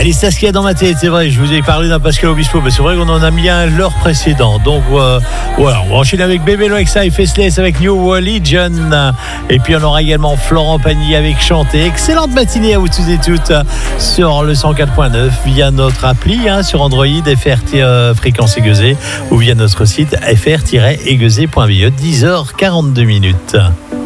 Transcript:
Allez, c'est ce qu'il y a dans ma tête, c'est vrai, je vous ai parlé d'un Pascal Obispo, mais c'est vrai qu'on en a mis un l'heure précédent. Donc voilà, on va enchaîner avec Bébé Loexa et Faceless avec New Religion. Et puis on aura également Florent Pagny avec Chanter. Excellente matinée à vous tous et toutes sur le 104.9 via notre appli sur Android, FR Fréquence Aiguisée, ou via notre site fr-aiguisée.be. 10h42.